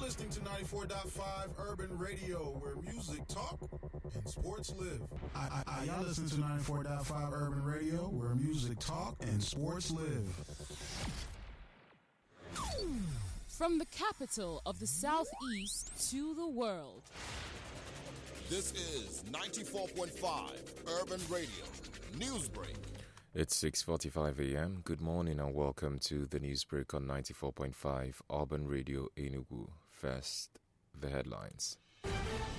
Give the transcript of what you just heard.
listening to 94.5 Urban Radio, where music talk and sports live. Y'all listening to 94.5 Urban Radio, where music talk and sports live. From the capital of the Southeast to the world. This is 94.5 Urban Radio Newsbreak. It's 6:45 a.m. Good morning and welcome to the Newsbreak on 94.5 Urban Radio Enugu. First, the headlines.